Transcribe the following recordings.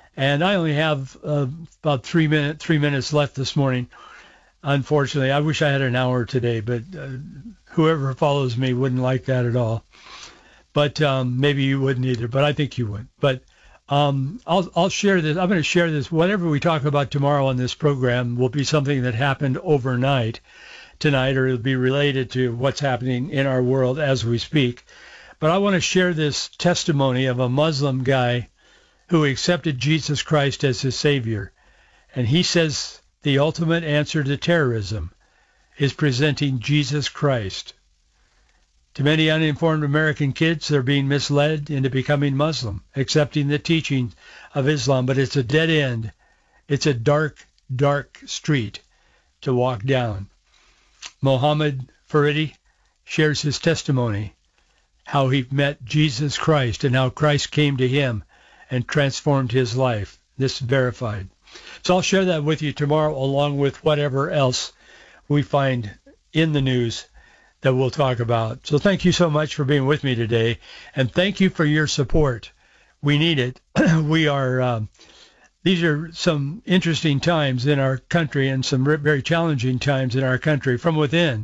And I only have about 3 minutes left this morning. Unfortunately, I wish I had an hour today, but whoever follows me wouldn't like that at all. But maybe you wouldn't either, but I think you would. But I'll share this. I'm going to share this. Whatever we talk about tomorrow on this program will be something that happened overnight tonight, or it'll be related to what's happening in our world as we speak. But I want to share this testimony of a Muslim guy who accepted Jesus Christ as his Savior. And he says the ultimate answer to terrorism is presenting Jesus Christ. To many uninformed American kids, they're being misled into becoming Muslim, accepting the teaching of Islam, but it's a dead end. It's a dark, dark street to walk down. Mohammed Faridi shares his testimony, how he met Jesus Christ and how Christ came to him and transformed his life. This is verified. So I'll share that with you tomorrow, along with whatever else we find in the news that we'll talk about. So thank you so much for being with me today, and thank you for your support. We need it. We are. These are some interesting times in our country, and some very challenging times in our country from within.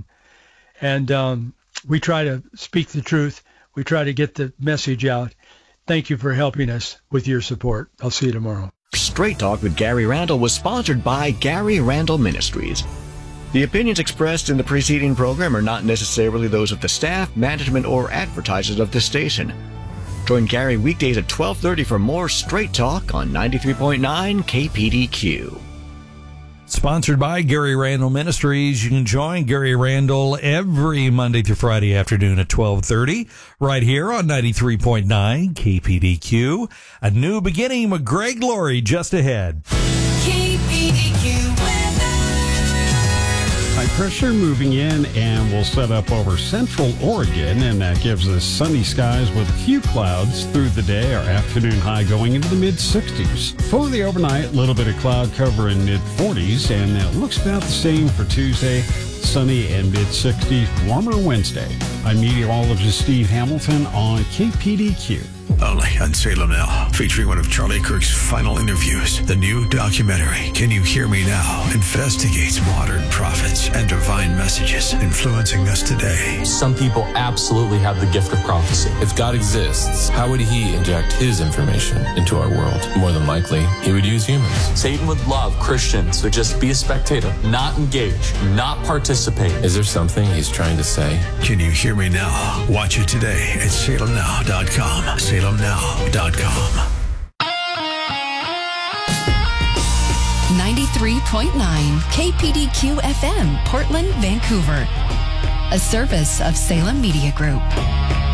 And we try to speak the truth. We try to get the message out. Thank you for helping us with your support. I'll see you tomorrow. Straight Talk with Gary Randall was sponsored by Gary Randall Ministries. The opinions expressed in the preceding program are not necessarily those of the staff, management, or advertisers of this station. Join Gary weekdays at 12:30 for more Straight Talk on 93.9 KPDQ. Sponsored by Gary Randall Ministries. You can join Gary Randall every Monday through Friday afternoon at 12:30 right here on 93.9 KPDQ. A new beginning with Greg Laurie just ahead. KPDQ High pressure moving in and will set up over central Oregon, and that gives us sunny skies with a few clouds through the day. Our afternoon high going into the mid-60s. For the overnight, a little bit of cloud cover in mid-40s, and it looks about the same for Tuesday. Sunny and mid-60s, warmer Wednesday. I'm meteorologist Steve Hamilton on KPDQ. Only on Salem Now, featuring one of Charlie Kirk's final interviews. The new documentary, Can You Hear Me Now?, investigates modern prophets and divine messages influencing us today. Some people absolutely have the gift of prophecy. If God exists, how would he inject his information into our world? More than likely, he would use humans. Satan would love Christians to just be a spectator, not engage, not participate. Is there something he's trying to say? Can You Hear Me Now? Watch it today at salemnow.com. salemnow.com. 93.9 KPDQ FM, Portland, Vancouver. A service of Salem Media Group.